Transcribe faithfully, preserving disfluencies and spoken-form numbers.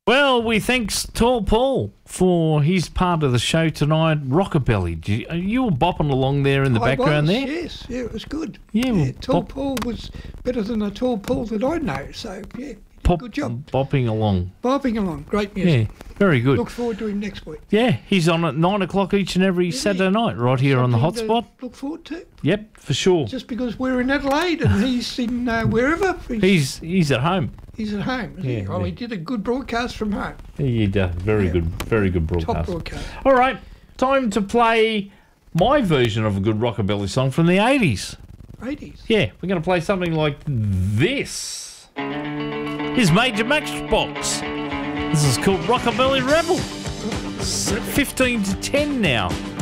Well, we thanks Tall Paul for his part of the show tonight. Rockabilly. Did you, you were bopping along there in the I background was, there? Yes, yeah, it was good. Yeah, yeah Tall bop- Paul was better than a Tall Paul that I know, so yeah, Pop, good job. Bopping along. Bopping along, great music. Yeah, very good. Look forward to him next week. Yeah, he's on at nine o'clock each and every Is Saturday he? night, right here on the Something hotspot. to Look forward to. Yep, for sure. Just because we're in Adelaide and he's in uh, wherever. He's, He's he's at home. he's at home. Is Yeah, he? Oh, yeah. he did a good broadcast from home. He did. Very Yeah. good, very good Top broadcast. broadcast. All right, time to play my version of a good rockabilly song from the eighties. eighties. Yeah, we're going to play something like this. Here's Major Matchbox. This is called Rockabilly Rebel. It's fifteen to ten now.